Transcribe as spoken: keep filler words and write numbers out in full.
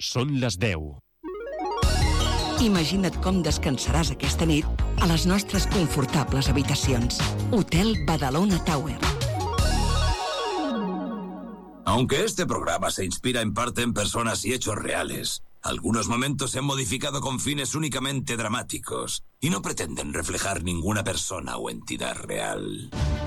Són les deu. Imagina't com descansaràs aquesta nit a les nostres confortables habitacions. Hotel Badalona Tower. Aunque este programa se inspira en parte en personas y hechos reales, algunos momentos se han modificado con fines únicamente dramáticos y no pretenden reflejar ninguna persona o entidad real.